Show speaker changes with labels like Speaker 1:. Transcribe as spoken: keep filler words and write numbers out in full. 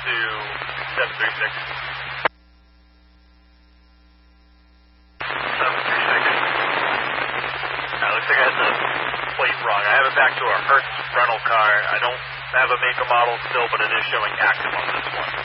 Speaker 1: to seven three six. seven three six. Now, looks like I had the plate wrong. I have it back to a Hertz rental car. I don't have a make and model still, but it is showing active on this one.